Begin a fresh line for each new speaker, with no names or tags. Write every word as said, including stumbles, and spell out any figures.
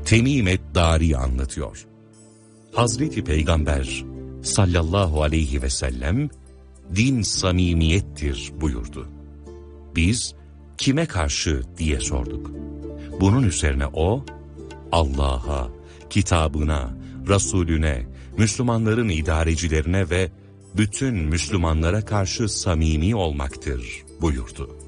Temim et-Dari anlatıyor. Hazreti Peygamber sallallahu aleyhi ve sellem, din samimiyettir buyurdu. Biz, kime karşı diye sorduk. Bunun üzerine o, Allah'a, kitabına, Resulüne, Müslümanların idarecilerine ve bütün Müslümanlara karşı samimi olmaktır buyurdu.